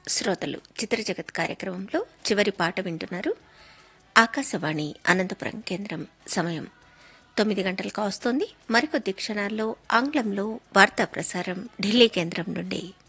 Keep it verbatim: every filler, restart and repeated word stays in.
శ్రోతలు చిత్ర జగత్ కార్యక్రమంలో చివరి పాట వింటున్నారు. ఆకాశవాణి అనంతపురం కేంద్రం. సమయం తొమ్మిది గంటలకు వస్తోంది. మరికొద్ది క్షణాల్లో ఆంగ్లంలో వార్తా ప్రసారం ఢిల్లీ కేంద్రం నుండి.